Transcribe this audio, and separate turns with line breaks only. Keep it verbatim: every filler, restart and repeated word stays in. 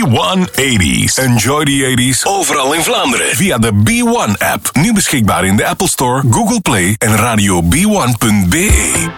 one eighties. Enjoy the eighties overal in Vlaanderen via de B one app. Nu beschikbaar in de Apple Store, Google Play en radio b one punt b e.